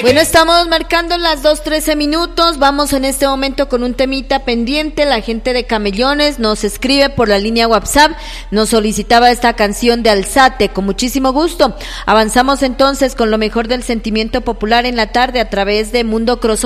Bueno, estamos marcando las 2:13. Vamos en este momento con un temita pendiente. La gente de Camellones nos escribe por la línea WhatsApp, nos solicitaba esta canción de Alzate, con muchísimo gusto. Avanzamos entonces con lo mejor del sentimiento popular en la tarde a través de Mundo Crossover.